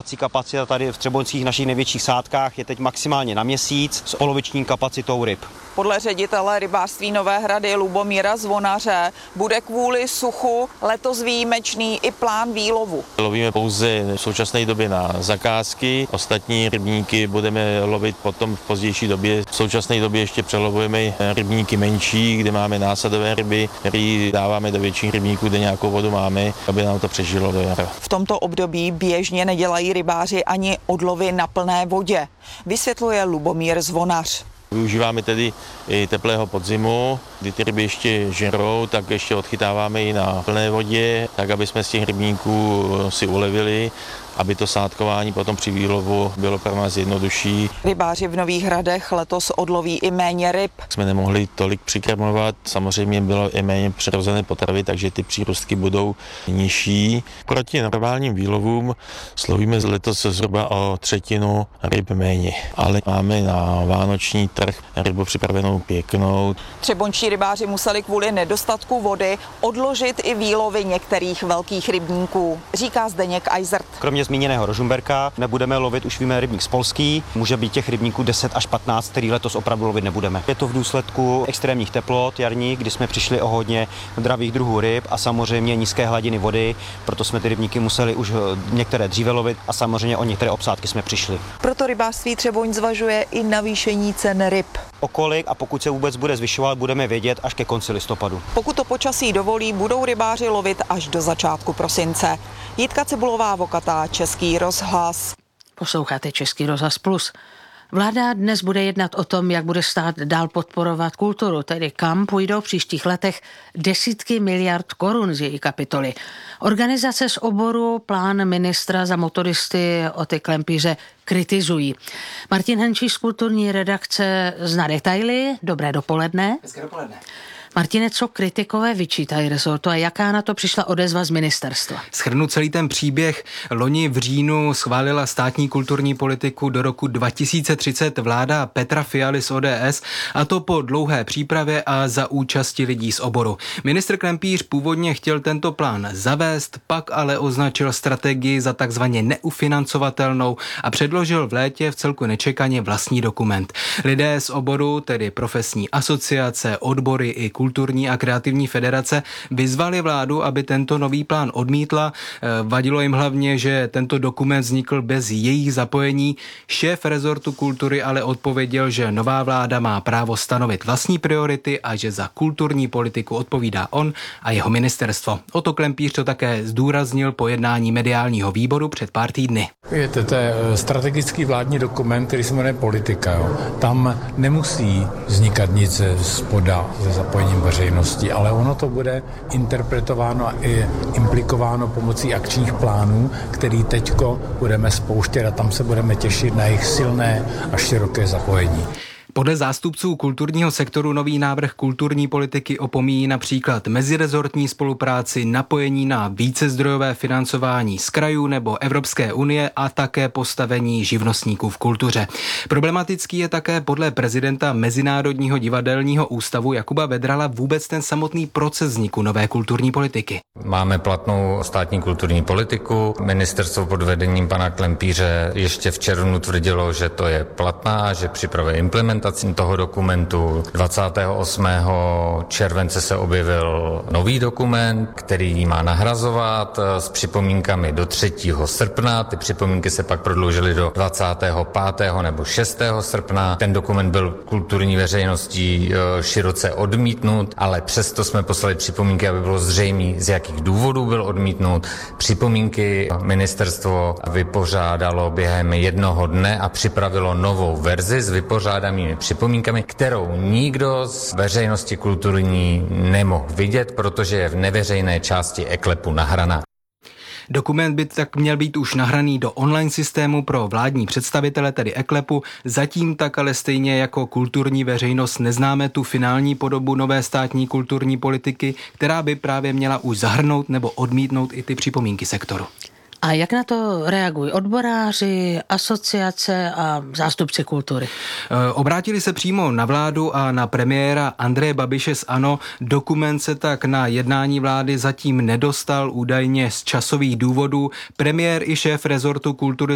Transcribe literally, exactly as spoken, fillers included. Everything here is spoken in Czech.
Lovovací kapacita tady v třeboňských našich největších sádkách je teď maximálně na měsíc s poloviční kapacitou ryb. Podle ředitele rybářství Nové Hrady Lubomíra Zvonaře bude kvůli suchu letos výjimečný i plán výlovu. Lovíme pouze v současné době na zakázky, ostatní rybníky budeme lovit potom v pozdější době. V současné době ještě přelovujeme rybníky menší, kde máme násadové ryby, které dáváme do větších rybníků, kde nějakou vodu máme, aby nám to přežilo do jara. V tomto období běžně nedělají rybáři ani odlovy na plné vodě, vysvětluje Lubomír Zvonař. Využíváme tedy i teplého podzimu, kdy ty ryby ještě žerou, tak ještě odchytáváme i na plné vodě, tak aby jsme z těch rybníků si ulevili, aby to sádkování potom při výlovu bylo pro nás jednodušší. Rybáři v Nových Hradech letos odloví i méně ryb. Jsme nemohli tolik přikrmovat, samozřejmě bylo i méně přirozené potravy, takže ty přírůstky budou nižší. Proti normálním výlovům slovíme letos zhruba o třetinu ryb méně, ale máme na vánoční trh rybu připravenou pěknou. Třeboňští rybáři museli kvůli nedostatku vody odložit i výlovy některých velkých rybníků, říká Zdeněk Eisert. Kromě zmíněného Rožmberka nebudeme lovit už víme rybník spolský, může být těch rybníků deset až patnáct, který letos opravdu lovit nebudeme. Je to v důsledku extrémních teplot jarních, kdy jsme přišli o hodně dravých druhů ryb a samozřejmě nízké hladiny vody, proto jsme ty rybníky museli už některé dříve lovit a samozřejmě o některé obsádky jsme přišli. Proto rybářství Třeboň zvažuje i navýšení cen ryb. O kolik a pokud se vůbec bude zvyšovat, budeme vědět až ke konci listopadu. Pokud to počasí dovolí, budou rybáři lovit až do začátku prosince. Jitka Cibulová Vokatá, Český rozhlas. Posloucháte Český rozhlas plus. Vláda dnes bude jednat o tom, jak bude stát dál podporovat kulturu, tedy kam půjdou v příštích letech desítky miliard korun z její kapitoly. Organizace z oboru plán ministra za motoristy Oty Klempíře kritizují. Martin Henčíš z kulturní redakce zná detaily. Dobré dopoledne. Hezké dopoledne. Martine, co kritikové vyčítají rezortu a jaká na to přišla odezva z ministerstva? Shrnu celý ten příběh. Loni v říjnu schválila státní kulturní politiku do roku dva tisíce třicet vláda Petra Fialy z O D S, a to po dlouhé přípravě a za účasti lidí z oboru. Ministr Klempíř původně chtěl tento plán zavést, pak ale označil strategii za takzvaně neufinancovatelnou a předložil v létě v celku nečekaně vlastní dokument. Lidé z oboru, tedy profesní asociace, odbory i kulturní a kreativní federace, vyzvali vládu, aby tento nový plán odmítla. Vadilo jim hlavně, že tento dokument vznikl bez jejich zapojení. Šéf rezortu kultury ale odpověděl, že nová vláda má právo stanovit vlastní priority a že za kulturní politiku odpovídá on a jeho ministerstvo. Oto Klempíř to také zdůraznil po jednání mediálního výboru před pár týdny. Víte, to je strategický vládní dokument, který se jmenuje politika. Jo. Tam nemusí vznikat nic spoda ze zapojení veřejnosti, ale ono to bude interpretováno a i implikováno pomocí akčních plánů, který teďko budeme spouštět a tam se budeme těšit na jejich silné a široké zapojení. Podle zástupců kulturního sektoru nový návrh kulturní politiky opomíjí například mezirezortní spolupráci, napojení na vícezdrojové financování z krajů nebo Evropské unie a také postavení živnostníků v kultuře. Problematický je také podle prezidenta Mezinárodního divadelního ústavu Jakuba Vedrala vůbec ten samotný proces vzniku nové kulturní politiky. Máme platnou státní kulturní politiku. Ministerstvo pod vedením pana Klempíře ještě v červnu tvrdilo, že to je platná, že připravuje implementaci toho dokumentu. dvacátého osmého července se objevil nový dokument, který má nahrazovat s připomínkami do třetího srpna. Ty připomínky se pak prodloužily do dvacátého pátého nebo šestého srpna. Ten dokument byl kulturní veřejností široce odmítnut, ale přesto jsme poslali připomínky, aby bylo zřejmé, z jakých důvodů byl odmítnut. Připomínky ministerstvo vypořádalo během jednoho dne a připravilo novou verzi s vypořádanými připomínkami, kterou nikdo z veřejnosti kulturní nemohl vidět, protože je v neveřejné části eKLEPu nahraná. Dokument by tak měl být už nahraný do online systému pro vládní představitele, tedy eKLEPu. Zatím tak ale stejně jako kulturní veřejnost neznáme tu finální podobu nové státní kulturní politiky, která by právě měla už zahrnout nebo odmítnout i ty připomínky sektoru. A jak na to reagují odboráři, asociace a zástupci kultury? Obrátili se přímo na vládu a na premiéra Andreje Babiše z ANO. Dokument se tak na jednání vlády zatím nedostal, údajně z časových důvodů. Premiér i šéf rezortu kultury